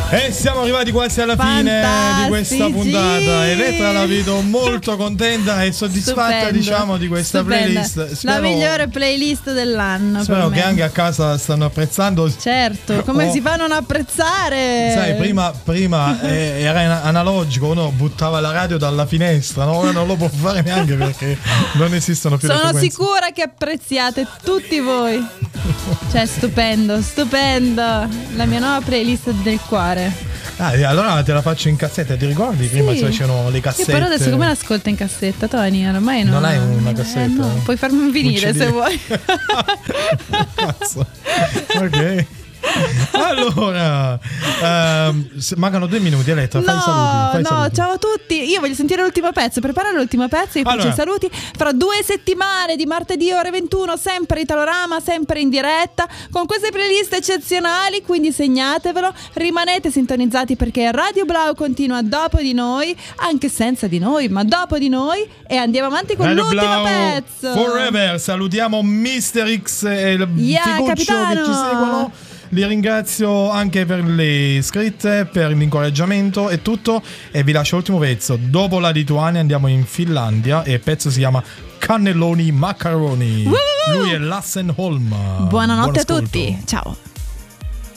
E siamo arrivati quasi alla fine di questa puntata. Elettra la vedo molto contenta e soddisfatta, Stupendo. diciamo, di questa playlist. La migliore playlist dell'anno. Spero che anche a casa stanno apprezzando. Certo, come si fa a non apprezzare? Sai, prima era analogico, uno buttava la radio dalla finestra, no? Ora non lo può fare neanche perché non esistono più le Sono frequenze. sicura che apprezziate tutti voi. Cioè, stupendo. La mia nuova playlist del cuore. Allora te la faccio in cassetta, ti ricordi? Sì. Prima si facevano le cassette. Io però adesso come l'ascolta in cassetta, Tony? Ormai non hai una cassetta? No. Puoi farmi un vinile se vuoi. Cazzo. Ok. Allora, mancano 2 minuti, Elettra. Fai saluti. Ciao a tutti. Io voglio sentire l'ultimo pezzo. Prepara l'ultimo pezzo. Io faccio i saluti. Fra 2 settimane di martedì ore 21, sempre Italorama, sempre in diretta, con queste playlist eccezionali. Quindi segnatevelo. Rimanete sintonizzati perché Radio Blau continua dopo di noi, anche senza di noi, ma dopo di noi. E andiamo avanti con Radio l'ultimo Blau pezzo. Forever. Salutiamo Mr. X e il Figuccio capitano, che ci seguono. Li ringrazio anche per le iscritte, per l'incoraggiamento e tutto. E vi lascio l'ultimo pezzo. Dopo la Lituania andiamo in Finlandia e il pezzo si chiama Cannelloni Macaroni. Lui è Lassen Holm. Buonanotte a tutti. Ciao.